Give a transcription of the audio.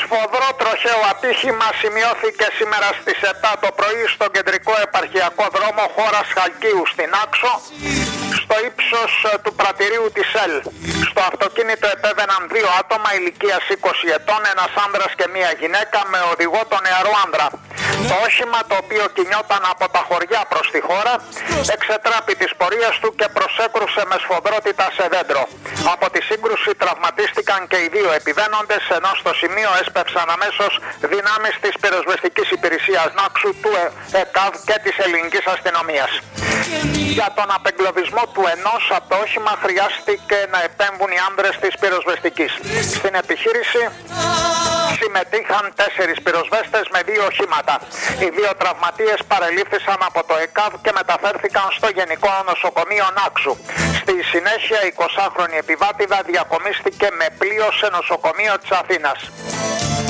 Σφοδρό τροχαίο ατύχημα σημειώθηκε σήμερα στις 7 το πρωί στον κεντρικό επαρχιακό δρόμο χώρας Χαλκίου στην Άξο, στο ύψος του πρατηρίου της ΕΛ. Στο αυτοκίνητο επέβαιναν 2 άτομα ηλικίας 20 ετών, ένας άνδρας και μία γυναίκα, με οδηγό τον νεαρό άνδρα. Το όχημα, το οποίο κινιόταν από τα χωριά προς τη χώρα, εξετράπη της πορείας του και προσέκρουσε με σφοδρότητα σε δέντρο. Από τη σύγκρουση τραυματίστηκαν και οι 2 επιβαίνοντες, ενώ στο σημείο έσπευσαν αμέσως δυνάμεις της πυροσβεστικής υπηρεσίας Νάξου, του ΕΚΑΒ και της ελληνικής αστυνομίας. Για τον απεγκλωβισμό του ενός από το όχημα χρειάστηκε να επέμβουν οι άνδρες της πυροσβεστικής. Στην επιχείρηση συμμετείχαν 4 πυροσβέστες με 2 οχήματα. Οι 2 τραυματίες παρελήφθησαν από το ΕΚΑΒ και μεταφέρθηκαν στο Γενικό Νοσοκομείο Νάξου. Στη συνέχεια, η 20χρονη επιβάτηδα διακομίστηκε με πλοίο σε νοσοκομείο της Αθήνας.